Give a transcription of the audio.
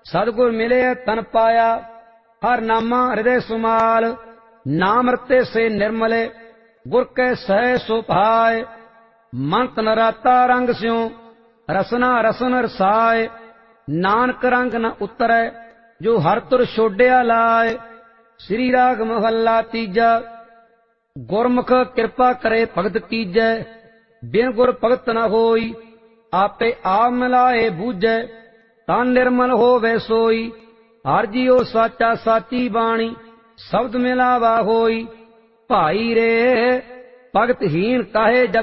सतगुर मिले तन पाया, हर नामा हृदय सुमाल। नाम रते से निर्मले, गुर कै सह सो भाय। मंत नराता रंग स्यों, रसना रसन रसाय। नानक रंग न उतरै, जो हर तुर छोड़िया लाए। श्री राग महला तीजा। गुरमुख कृपा करे भगत कीजै, बिन गुर भगत न होई। आपे आप मिलाए बूझै, तन निर्मल होवे सोई। हर जियो साचा साची बाणी, शब्द मिलावा होई। भाई रे भगतहीन काहे जग